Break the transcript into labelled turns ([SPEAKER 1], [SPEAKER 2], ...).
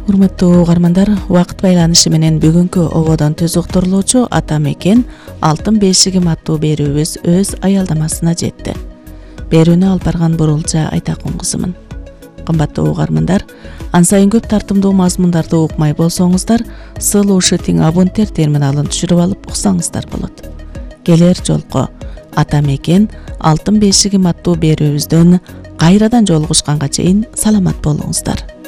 [SPEAKER 1] Урматтуу угармандар, убакыт байланышы менен бүгүнкү ободон түз уктурулуучу Ата мекен Алтын бешигим аттуу берүүбүз өз аялдамасына жетти. Берүүнү алып барган Бурулча Айтакун кызымын. Кымбаттуу угармандар, ансайын көп тартымдуу мазмундарды укмай болсоңуздар, СЛУ-тең абоненттер терминалын түшүрүп алып уксаңыздар болот. Келер жолку Ата мекен Алтын бешигим аттуу берүүбүздөн кайрадан жолугушканга чейин саламат болуңуздар.